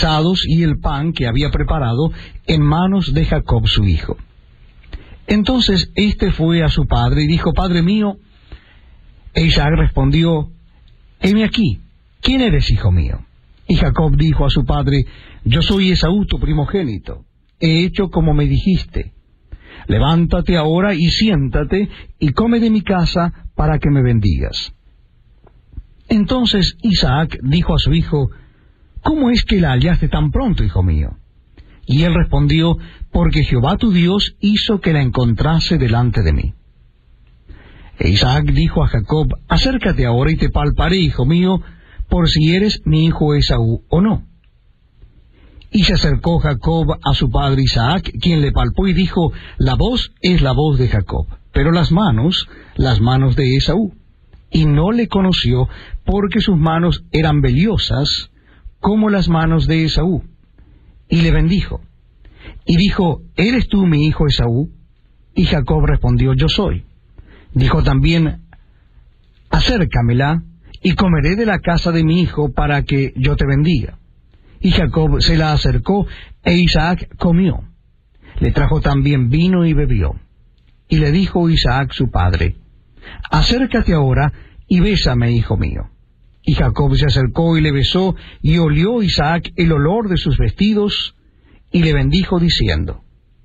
guisados y el pan que había preparado en manos de Jacob su hijo. Entonces éste fue a su padre y dijo: Padre mío. E Isaac respondió: heme aquí, ¿quién eres, hijo mío? Y Jacob dijo a su padre: Yo soy Esaú, tu primogénito. He hecho como me dijiste. Levántate ahora y siéntate y come de mi casa para que me bendigas. Entonces Isaac dijo a su hijo: ¿Cómo es que la hallaste tan pronto, hijo mío? Y él respondió: Porque Jehová tu Dios hizo que la encontrase delante de mí. E Isaac dijo a Jacob: Acércate ahora y te palparé, hijo mío, por si eres mi hijo Esaú o no. Y se acercó Jacob a su padre Isaac, quien le palpó y dijo: La voz es la voz de Jacob, pero las manos de Esaú. Y no le conoció, porque sus manos eran vellosas, como las manos de Esaú. Y le bendijo. Y dijo: ¿Eres tú mi hijo Esaú? Y Jacob respondió: Yo soy. Dijo también: Acércamela, y comeré de la casa de mi hijo, para que yo te bendiga. Y Jacob se la acercó, e Isaac comió. Le trajo también vino y bebió. Y le dijo Isaac su padre: Acércate ahora y bésame, hijo mío. Y Jacob se acercó y le besó, y olió Isaac el olor de sus vestidos, y le bendijo diciendo: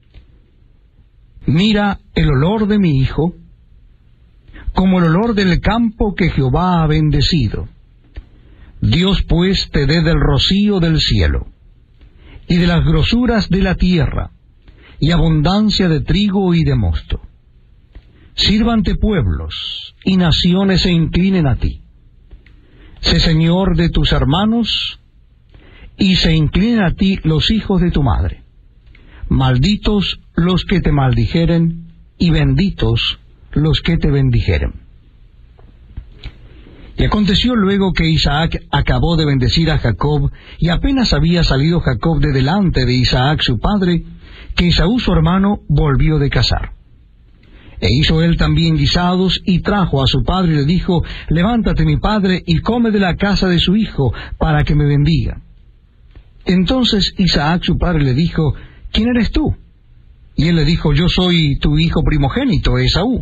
Mira el olor de mi hijo, como el olor del campo que Jehová ha bendecido. Dios pues te dé del rocío del cielo, y de las grosuras de la tierra, y abundancia de trigo y de mosto. Sírvante pueblos, y naciones se inclinen a ti. Sé señor de tus hermanos, y se inclinen a ti los hijos de tu madre. Malditos los que te maldijeren, y benditos los que te bendijeren. Y aconteció luego que Isaac acabó de bendecir a Jacob, y apenas había salido Jacob de delante de Isaac su padre, que Esaú su hermano volvió de cazar. E hizo él también guisados, y trajo a su padre y le dijo: Levántate, mi padre, y come de la casa de su hijo, para que me bendiga. Entonces Isaac su padre le dijo: ¿Quién eres tú? Y él le dijo: Yo soy tu hijo primogénito, Esaú.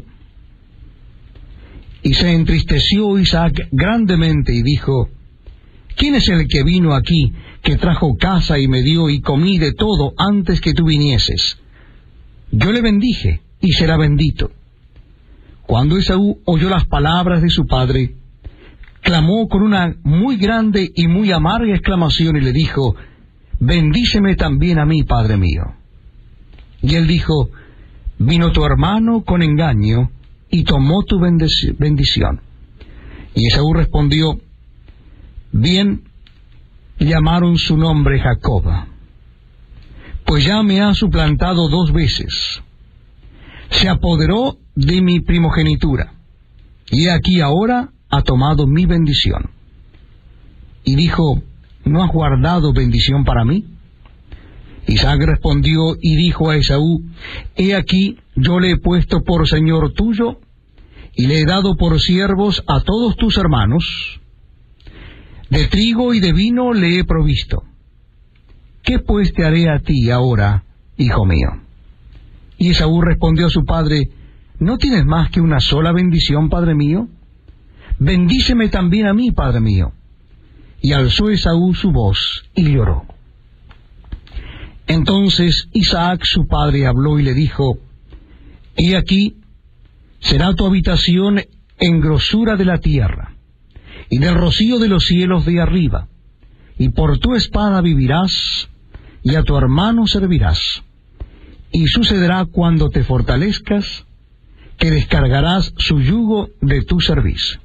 Y se entristeció Isaac grandemente y dijo: ¿Quién es el que vino aquí, que trajo casa y me dio, y comí de todo antes que tú vinieses? Yo le bendije, y será bendito. Cuando Esaú oyó las palabras de su padre, clamó con una muy grande y muy amarga exclamación, y le dijo: Bendíceme también a mí, padre mío. Y él dijo: Vino tu hermano con engaño, y tomó tu bendición. Y Esaú respondió: Bien, llamaron su nombre Jacob, pues ya me ha suplantado 2 veces. Se apoderó de mi primogenitura, y aquí ahora ha tomado mi bendición. Y dijo: ¿No has guardado bendición para mí? Isaac respondió y dijo a Esaú: He aquí, yo le he puesto por señor tuyo, y le he dado por siervos a todos tus hermanos. De trigo y de vino le he provisto. ¿Qué pues te haré a ti ahora, hijo mío? Y Esaú respondió a su padre: ¿No tienes más que una sola bendición, padre mío? Bendíceme también a mí, padre mío. Y alzó Esaú su voz y lloró. Entonces Isaac su padre habló y le dijo: He aquí, será tu habitación en grosura de la tierra, y del rocío de los cielos de arriba, y por tu espada vivirás, y a tu hermano servirás. Y sucederá cuando te fortalezcas, que descargarás su yugo de tu servicio.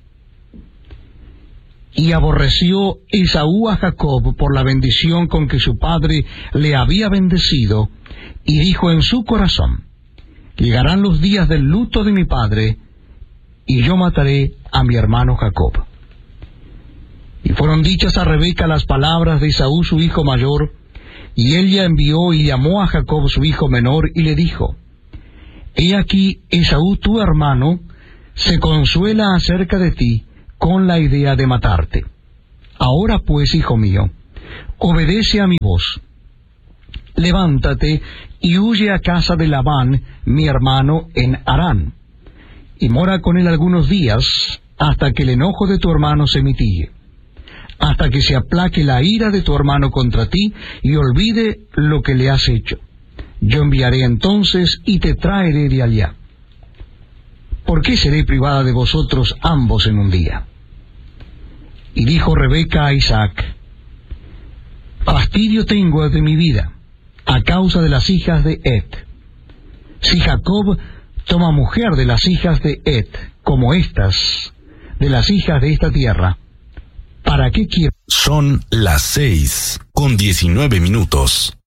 Y aborreció Esaú a Jacob por la bendición con que su padre le había bendecido, y dijo en su corazón: Llegarán los días del luto de mi padre, y yo mataré a mi hermano Jacob. Y fueron dichas a Rebeca las palabras de Esaú su hijo mayor, y ella envió y llamó a Jacob su hijo menor, y le dijo: He aquí, Esaú tu hermano se consuela acerca de ti, con la idea de matarte. Ahora pues, hijo mío, obedece a mi voz. Levántate y huye a casa de Labán, mi hermano, en Harán, y mora con él algunos días, hasta que el enojo de tu hermano se mitigue, hasta que se aplaque la ira de tu hermano contra ti, y olvide lo que le has hecho. Yo enviaré entonces, y te traeré de allá. ¿Por qué seré privada de vosotros ambos en un día? Y dijo Rebeca a Isaac: fastidio tengo de mi vida, a causa de las hijas de Het. Si Jacob toma mujer de las hijas de Het, como estas, de las hijas de esta tierra, ¿para qué quiero? Son las 6:19.